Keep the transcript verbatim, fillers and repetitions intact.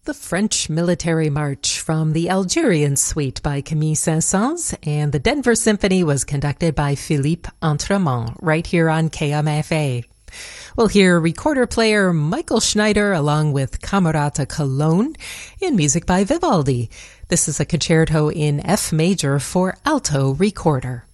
The French Military March from the Algerian Suite by Camille Saint-Saëns, and the Denver Symphony was conducted by Philippe Entremont, right here on K M F A. We'll hear recorder player Michael Schneider along with Camerata Cologne in music by Vivaldi. This is a concerto in F major for alto recorder.